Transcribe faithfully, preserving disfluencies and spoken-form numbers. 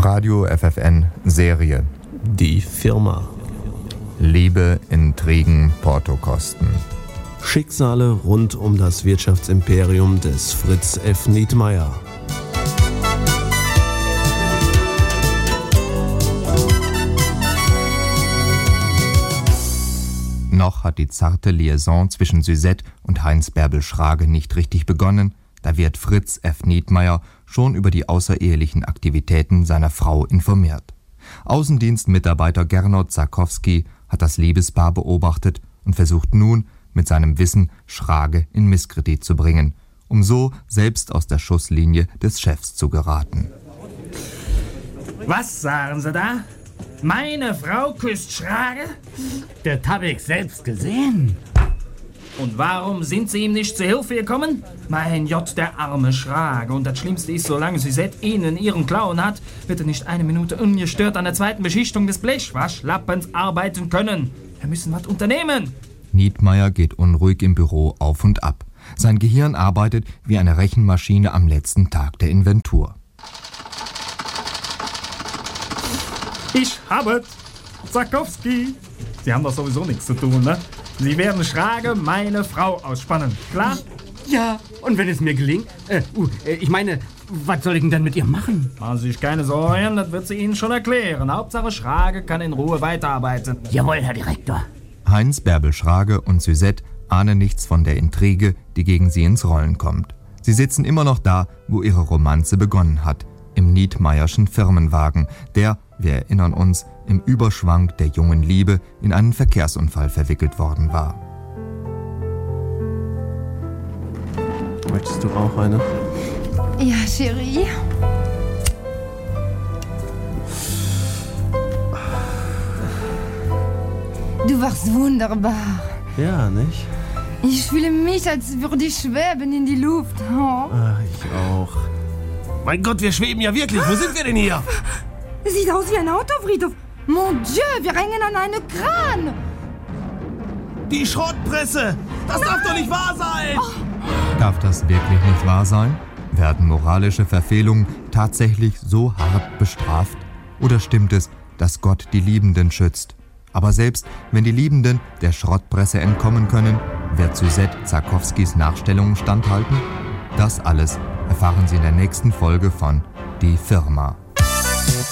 Radio F F N Serie. Die Firma. Liebe, Intrigen, Portokosten. Schicksale rund um das Wirtschaftsimperium des Fritz F. Nietmeyer. Noch hat die zarte Liaison zwischen Suzette und Heinz Bärbel Schrage nicht richtig begonnen, da wird Fritz F. Nietmeyer schon über die außerehelichen Aktivitäten seiner Frau informiert. Außendienstmitarbeiter Gernot Zakowski hat das Liebespaar beobachtet und versucht nun, mit seinem Wissen Schrage in Misskredit zu bringen, um so selbst aus der Schusslinie des Chefs zu geraten. Was sagen Sie da? Meine Frau küsst Schrage? Das habe ich selbst gesehen. Und warum sind Sie ihm nicht zu Hilfe gekommen? Mein Gott, der arme Schrage. Und das Schlimmste ist, solange Suzette ihn in ihren Klauen hat, wird er nicht eine Minute ungestört an der zweiten Beschichtung des Blechwaschlappens arbeiten können. Wir müssen was unternehmen. Nietmeyer geht unruhig im Büro auf und ab. Sein Gehirn arbeitet wie eine Rechenmaschine am letzten Tag der Inventur. Ich habe Zakowski. Sie haben doch sowieso nichts zu tun, ne? Sie werden Schrage meine Frau ausspannen, klar? Ja, und wenn es mir gelingt? Äh, uh, ich meine, was soll ich denn dann mit ihr machen? Machen Sie sich keine Sorgen, das wird sie Ihnen schon erklären. Hauptsache Schrage kann in Ruhe weiterarbeiten. Jawohl, Herr Direktor. Heinz Bärbel Schrage und Suzette ahnen nichts von der Intrige, die gegen sie ins Rollen kommt. Sie sitzen immer noch da, wo ihre Romanze begonnen hat, im Nietmeyerschen Firmenwagen, der, wir erinnern uns, im Überschwang der jungen Liebe in einen Verkehrsunfall verwickelt worden war. Möchtest du auch eine? Ja, Chérie. Du warst wunderbar. Ja, nicht? Ich fühle mich, als würde ich schweben in die Luft. Oh. Ach, ich auch. Mein Gott, wir schweben ja wirklich. Wo sind wir denn hier? Sieht aus wie ein Autofriedhof. Mon Dieu, wir hängen an einem Kran. Die Schrottpresse! Das darf doch nicht wahr sein! Oh. Darf das wirklich nicht wahr sein? Werden moralische Verfehlungen tatsächlich so hart bestraft? Oder stimmt es, dass Gott die Liebenden schützt? Aber selbst wenn die Liebenden der Schrottpresse entkommen können, wird Suzette Zakowskis Nachstellungen standhalten? Das alles erfahren Sie in der nächsten Folge von Die Firma.